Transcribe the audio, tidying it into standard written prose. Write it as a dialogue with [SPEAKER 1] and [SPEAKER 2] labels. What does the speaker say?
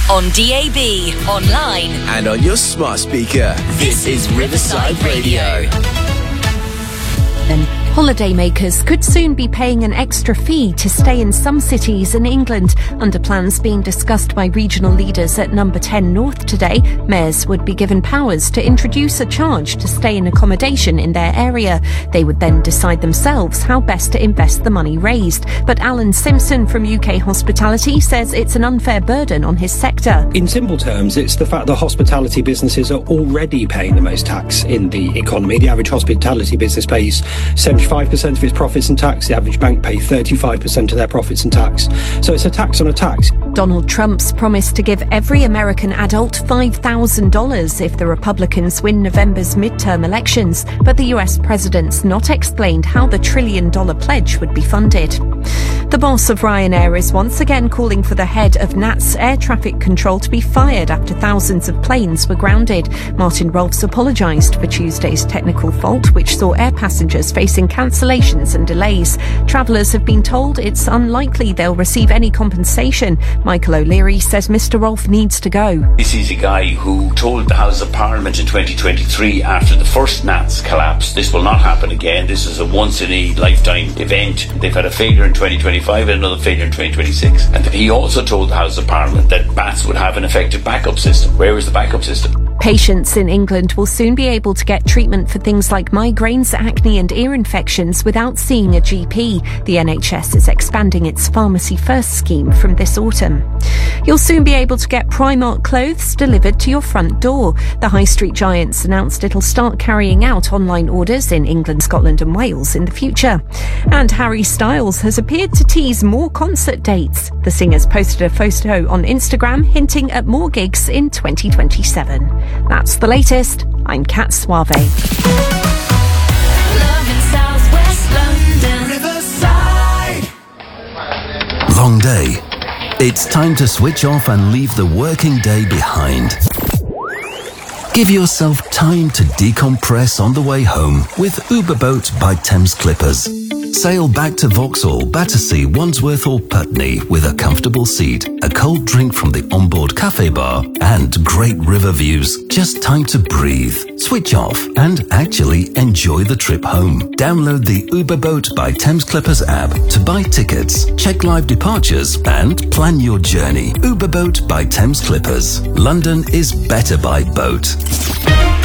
[SPEAKER 1] On DAB, online,
[SPEAKER 2] and on your smart speaker. This is Riverside Radio.
[SPEAKER 3] Holidaymakers could soon be paying an extra fee to stay in some cities in England. Under plans being discussed by regional leaders at Number 10 North today, mayors would be given powers to introduce a charge to stay in accommodation in their area. They would then decide themselves how best to invest the money raised. But Alan Simpson from UK Hospitality says it's an unfair burden on his sector.
[SPEAKER 4] In simple terms, it's the fact that hospitality businesses are already paying the most tax in the economy. The average hospitality business pays 75% of its profits in tax. The average bank pays 35% of their profits in tax. So it's a tax on a tax.
[SPEAKER 3] Donald Trump's promised to give every American adult $5,000 if the Republicans win November's midterm elections, but the US president's not explained how the $1 trillion pledge would be funded. The boss of Ryanair is once again calling for the head of NATS air traffic control to be fired after thousands of planes were grounded. Martin Rolfs apologised for Tuesday's technical fault, which saw air passengers facing cancellations and delays. Travellers have been told it's unlikely they'll receive any compensation. Michael O'Leary says Mr Rolfe needs to go.
[SPEAKER 5] This is a guy who told the House of Parliament in 2023 after the first NATS collapse, this will not happen again. This is a once-in-a-lifetime event. They've had a failure in 2025 and another failure in 2026. And he also told the House of Parliament that BATS would have an effective backup system. Where is the backup system?
[SPEAKER 3] Patients in England will soon be able to get treatment for things like migraines, acne and ear infections without seeing a GP. The NHS is expanding its Pharmacy First scheme from this autumn. You'll soon be able to get Primark clothes delivered to your front door. The high street giants announced it'll start carrying out online orders in England, Scotland and Wales in the future. And Harry Styles has appeared to tease more concert dates. The singer's posted a photo on Instagram hinting at more gigs in 2027. That's the latest. I'm Kat Suave.
[SPEAKER 6] Love in South West London, Riverside.
[SPEAKER 7] Long day. It's time to switch off and leave the working day behind. Give yourself time to decompress on the way home with Uberboat by Thames Clippers. Sail back to Vauxhall, Battersea, Wandsworth or Putney with a comfortable seat, a cold drink from the onboard cafe bar and great river views. Just time to breathe, switch off and actually enjoy the trip home. Download the Uberboat by Thames Clippers app to buy tickets, check live departures and plan your journey. Uberboat by Thames Clippers. London is better by boat.